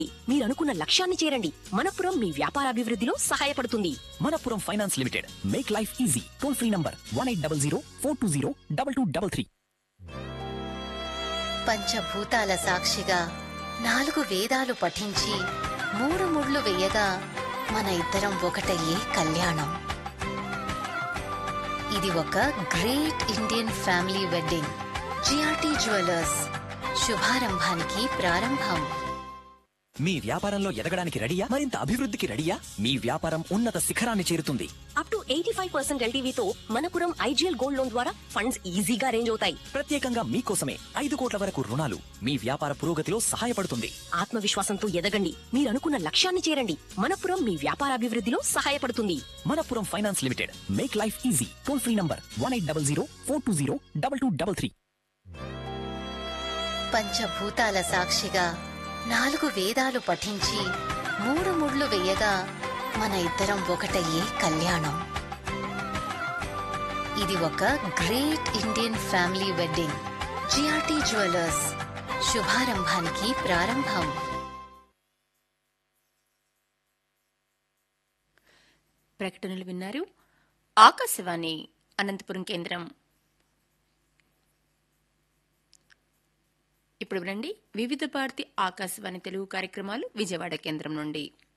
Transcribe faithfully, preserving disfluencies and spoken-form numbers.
మీరు అనుకున్న లక్ష్యాన్ని చేరండి. మనపురం మీ వ్యాపారాభివృద్ధిలో సహాయపడుతుంది. Manappuram finance limited, make life easy. Toll free number one eight double zero four two zero double two double three. పంచభూతాల సాక్షిగా నాలుగు వేదాలు పఠించి మూడు ముళ్ళు వేయగా మన ఇద్దరం ఒకటయ్యే కళ్యాణం. ఇది ఒక great Indian family wedding. GRT jewellers, శుభారంభానికి ప్రారంభం. మీ వ్యాపారంలో ఎదగడానికి రెడీయా? మరింత అభివృద్ధికి రెడీయా? మీ వ్యాపారం ఉన్నత శిఖరాన్ని చేరుతుంది. Up to eighty five percent ఎల్టీవీతో Manappuram IGL gold loan ద్వారా ఫండ్స్ ఈజీగా అరేంజ్ అవుతాయి. ప్రత్యేకంగా మీకోసమే ఐదు కోట్ల వరకు రుణాలు. మీ వ్యాపార పురోగతిలో సహాయపడుతుంది. ఆత్మవిశ్వాసంతో ఎదగండి. మీరు అనుకున్న లక్ష్యాన్ని చేరండి. మనపురం మీ వ్యాపారాభివృద్ధిలో సహాయపడుతుంది. Manappuram finance limited, make life easy. Toll free number one eight double zero four two zero double two double three. పంచభూతాల సాక్షిగా నాలుగు వేదాలు పఠించి మూడు ముళ్ళు వేయగా మన ఇద్దరం ఒకటయ్యే కళ్యాణం. ఇది ఒక great Indian family wedding. GRT jewellers, శుభారంభానికి ప్రారంభం. ప్రకటనలు విన్నారు. ఆకాశవాణి అనంతపురం కేంద్రం. ఇప్పుడు రండి వివిధ భారతి ఆకాశవాణి తెలుగు కార్యక్రమాలు విజయవాడ కేంద్రం నుండి.